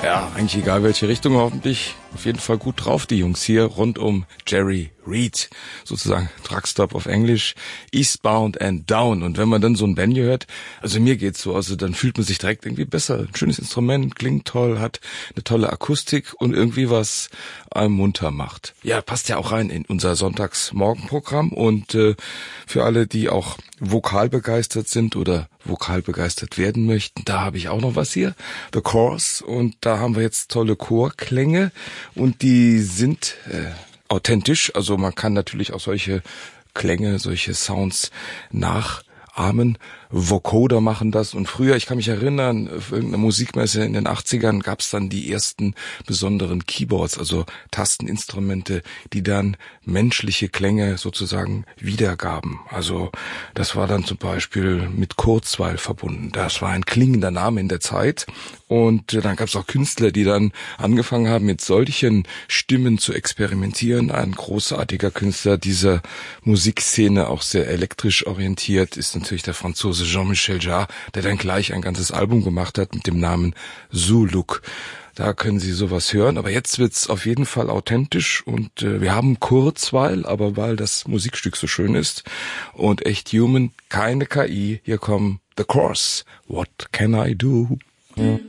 Ja, eigentlich egal welche Richtung, hoffentlich auf jeden Fall gut drauf, die Jungs hier rund um Jerry Reed, sozusagen Truckstop auf Englisch, Eastbound and Down. Und wenn man dann so ein Banjo hört, also mir geht's so, also dann fühlt man sich direkt irgendwie besser. Ein schönes Instrument, klingt toll, hat eine tolle Akustik und irgendwie was einem munter macht. Ja, passt ja auch rein in unser Sonntagsmorgenprogramm und für alle, die auch vokal begeistert sind oder vokal begeistert werden möchten, da habe ich auch noch was hier, The Chorus, und da haben wir jetzt tolle Chorklänge und die sind authentisch, also man kann natürlich auch solche Klänge, solche Sounds nachahmen. Vocoder machen das und früher, ich kann mich erinnern, auf irgendeiner Musikmesse in den 80ern gab es dann die ersten besonderen Keyboards, also Tasteninstrumente, die dann menschliche Klänge sozusagen wiedergaben. Also das war dann zum Beispiel mit Kurzweil verbunden. Das war ein klingender Name in der Zeit und dann gab es auch Künstler, die dann angefangen haben, mit solchen Stimmen zu experimentieren. Ein großartiger Künstler dieser Musikszene, auch sehr elektrisch orientiert, ist natürlich der Franzose Jean-Michel Jarre, der dann gleich ein ganzes Album gemacht hat mit dem Namen Zuluk. Da können Sie sowas hören, aber jetzt wird's auf jeden Fall authentisch und wir haben Kurzweil, aber weil das Musikstück so schön ist und echt human, keine KI, hier kommen The Chorus, What Can I Do?